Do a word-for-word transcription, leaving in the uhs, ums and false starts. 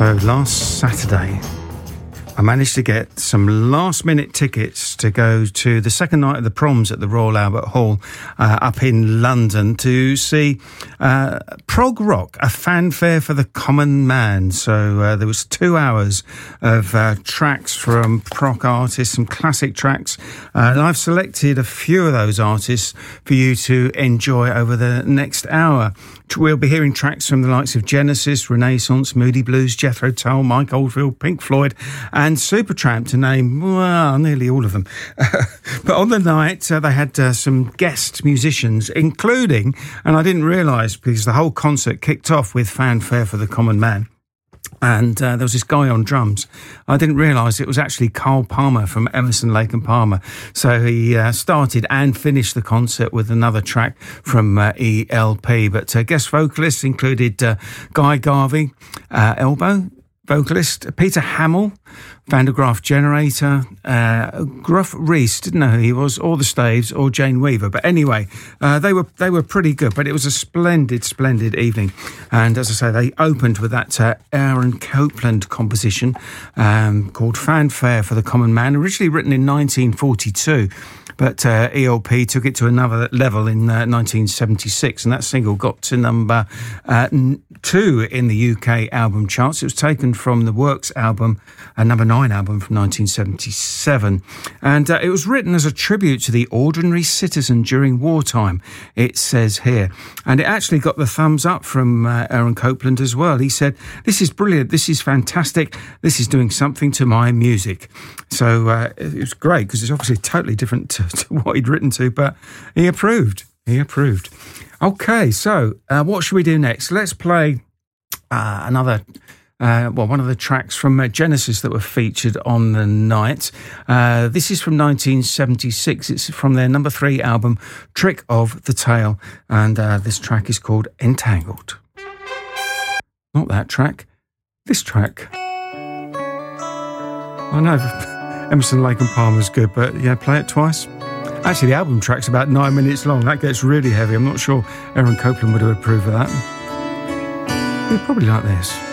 So last Saturday, I managed to get some last-minute tickets to go to the second night of the Proms at the Royal Albert Hall uh, up in London to see uh, prog rock, a fanfare for the common man. So uh, there was two hours of uh, tracks from prog artists, some classic tracks, uh, and I've selected a few of those artists for you to enjoy over the next hour. We'll be hearing tracks from the likes of Genesis, Renaissance, Moody Blues, Jethro Tull, Mike Oldfield, Pink Floyd and Supertramp, to name, well, nearly all of them. But on the night, uh, they had uh, some guest musicians, including, and I didn't realise because the whole concert kicked off with Fanfare for the Common Man. And uh, there was this guy on drums. I didn't realise it was actually Carl Palmer from Emerson, Lake and Palmer. So he uh, started and finished the concert with another track from uh, E L P. But uh, guest vocalists included uh, Guy Garvey, uh, Elbow vocalist, Peter Hamill, Van der Graaf Generator, uh, Gruff Reese, didn't know who he was, or the Staves, or Jane Weaver. But anyway, uh, they were they were pretty good. But it was a splendid, splendid evening. And as I say, they opened with that uh, Aaron Copland composition um, called Fanfare for the Common Man, originally written in nineteen forty-two. But uh, E L P took it to another level in uh, nineteen seventy-six, and that single got to number uh, two in the U K album charts. It was taken from the Works album, a number nine album from nineteen seventy-seven. And uh, it was written as a tribute to the ordinary citizen during wartime, it says here. And it actually got the thumbs up from uh, Aaron Copland as well. He said, "This is brilliant, this is fantastic, this is doing something to my music." So uh, it was great, because it's obviously totally different to, to what he'd written to, but he approved. He approved. Okay, so uh, what should we do next? Let's play uh, another, uh, well, one of the tracks from uh, Genesis that were featured on the night. Uh, this is from nineteen seventy-six. It's from their number three album, Trick of the Tail, and uh, this track is called Entangled. Not that track. This track. I know Emerson, Lake and Palmer's good, but yeah, play it twice. Actually, the album track's about nine minutes long. That gets really heavy. I'm not sure Aaron Copland would have approved of that. He'd probably like this.